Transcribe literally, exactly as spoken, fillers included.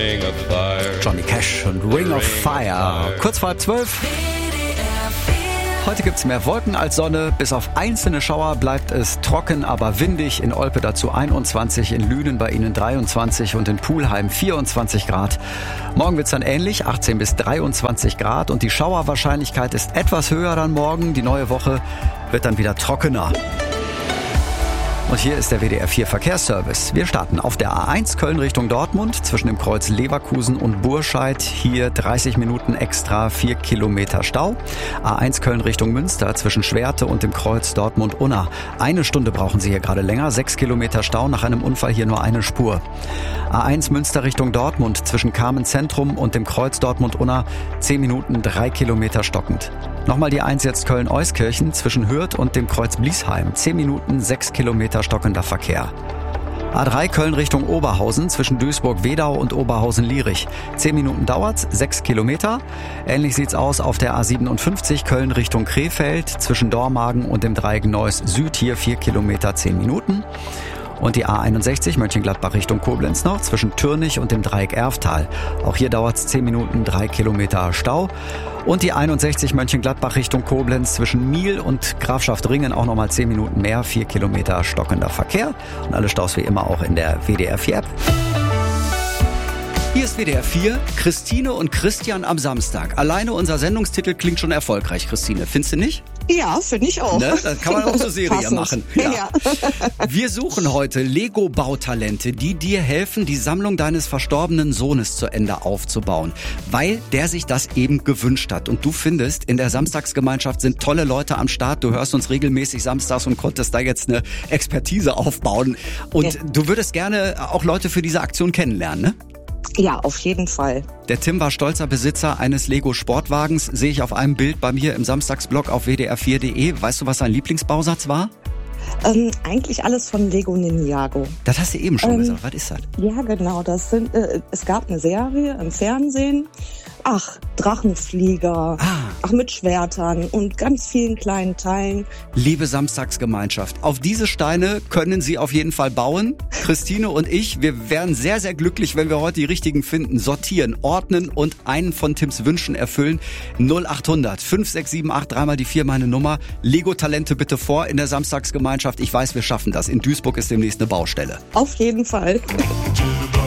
Ring of Fire. Johnny Cash und Ring of Fire. Kurz vor halb zwölf. Heute gibt's mehr Wolken als Sonne. Bis auf einzelne Schauer bleibt es trocken, aber windig. In Olpe dazu einundzwanzig, in Lünen bei Ihnen dreiundzwanzig und in Pulheim vierundzwanzig Grad. Morgen wird's dann ähnlich, achtzehn bis dreiundzwanzig Grad. Und die Schauerwahrscheinlichkeit ist etwas höher dann morgen. Die neue Woche wird dann wieder trockener. Und hier ist der W D R vier Verkehrsservice. Wir starten auf der A eins Köln Richtung Dortmund zwischen dem Kreuz Leverkusen und Burscheid. Hier dreißig Minuten extra, vier Kilometer Stau. A eins Köln Richtung Münster zwischen Schwerte und dem Kreuz Dortmund-Unna. Eine Stunde brauchen Sie hier gerade länger, sechs Kilometer Stau. Nach einem Unfall hier nur eine Spur. A eins Münster Richtung Dortmund zwischen Carmen Zentrum und dem Kreuz Dortmund-Unna. zehn Minuten, drei Kilometer stockend. Nochmal die eins jetzt Köln-Euskirchen zwischen Hürth und dem Kreuz Bliesheim. zehn Minuten, sechs Kilometer stockender Verkehr. A drei Köln Richtung Oberhausen zwischen Duisburg-Wedau und Oberhausen-Lierich. zehn Minuten dauert's, sechs Kilometer. Ähnlich sieht's aus auf der A siebenundfünfzig Köln Richtung Krefeld zwischen Dormagen und dem Dreieck Neuss Süd. Hier vier Kilometer, zehn Minuten. Und die A einundsechzig Mönchengladbach Richtung Koblenz noch zwischen Türnich und dem Dreieck Erftal. Auch hier dauert's zehn Minuten, drei Kilometer Stau. Und die einundsechzig Mönchengladbach Richtung Koblenz zwischen Miel und Grafschaft Ringen auch nochmal zehn Minuten mehr, vier Kilometer stockender Verkehr. Und alle Staus wie immer auch in der W D R vier App. Hier ist W D R vier, Christine und Christian am Samstag. Alleine unser Sendungstitel klingt schon erfolgreich, Christine. Findest du nicht? Ja, finde ich auch. Ne? Das kann man auch so Serie machen. Ja. Ja. Wir suchen heute Lego-Bautalente, die dir helfen, die Sammlung deines verstorbenen Sohnes zu Ende aufzubauen, weil der sich das eben gewünscht hat. Und du findest, in der Samstagsgemeinschaft sind tolle Leute am Start. Du hörst uns regelmäßig samstags und konntest da jetzt eine Expertise aufbauen. Und ja. Du würdest gerne auch Leute für diese Aktion kennenlernen, ne? Ja, auf jeden Fall. Der Tim war stolzer Besitzer eines Lego-Sportwagens, sehe ich auf einem Bild bei mir im Samstagsblog auf w d r vier punkt d e. Weißt du, was sein Lieblingsbausatz war? Ähm, eigentlich alles von Lego Ninjago. Das hast du eben schon ähm, gesagt. Was ist das? Ja, genau. Das sind, äh, es gab eine Serie im Fernsehen. Ach, Drachenflieger. Ah. Ach, mit Schwertern und ganz vielen kleinen Teilen. Liebe Samstagsgemeinschaft, auf diese Steine können Sie auf jeden Fall bauen. Christine und ich, wir wären sehr, sehr glücklich, wenn wir heute die richtigen finden. Sortieren, ordnen und einen von Tims Wünschen erfüllen. null achthundert fünf sechs sieben acht, dreimal die vier meine Nummer. Lego-Talente bitte vor in der Samstagsgemeinschaft. Ich weiß, wir schaffen das. In Duisburg ist demnächst eine Baustelle. Auf jeden Fall.